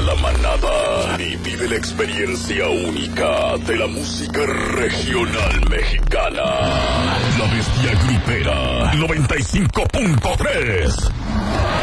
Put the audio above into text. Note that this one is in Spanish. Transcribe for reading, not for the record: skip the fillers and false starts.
la manada y vive la experiencia única de la música regional mexicana. La Bestia Grupera 95.3.